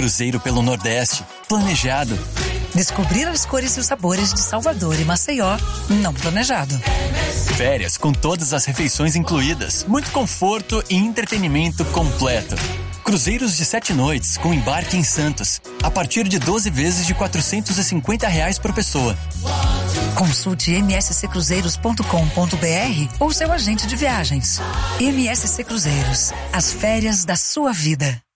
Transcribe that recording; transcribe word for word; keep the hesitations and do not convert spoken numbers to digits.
Cruzeiro pelo Nordeste, planejado. Descobrir as cores e os sabores de Salvador e Maceió, não planejado. Férias com todas as refeições incluídas, muito conforto e entretenimento completo. Cruzeiros de sete noites com embarque em Santos, a partir de doze vezes de quatrocentos e cinquenta reais por pessoa. Consulte m s c cruzeiros ponto com ponto b r ou seu agente de viagens. M S C Cruzeiros, as férias da sua vida.